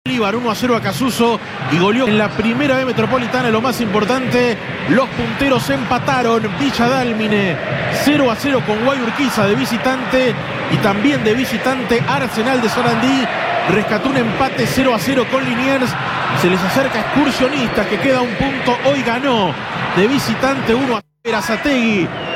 Bolívar 1-0 a Casuso y goleó en la primera B Metropolitana. Lo más importante, los punteros empataron. Villa Dálmine 0-0 con Guayurquiza de visitante, y también de visitante Arsenal de Sarandí rescató un empate 0-0 con Liniers. Se les acerca Excursionistas, que queda un punto. Hoy ganó de visitante 1-0 Berazategui